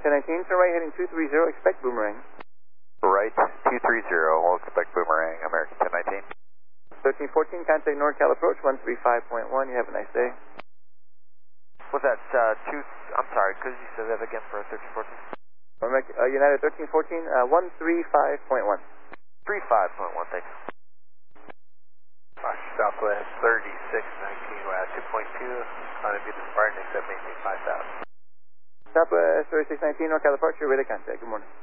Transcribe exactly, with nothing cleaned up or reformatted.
ten nineteen, turn right heading two three zero, expect boomerang. Right, two three zero, we'll expect boomerang, American ten nineteen. thirteen fourteen, contact NorCal approach, one three five point one, you have a nice day. Was that uh, two, I'm sorry, could you say that again for thirteen fourteen? Uh, United thirteen fourteen, uh, one three five point one. three five point one, thanks. Southwest thirty-six nineteen, we're at two point two, on to be the Spartan, except maintain five thousand. Southwest thirty-six nineteen, NorCal departure, ready to contact, good morning.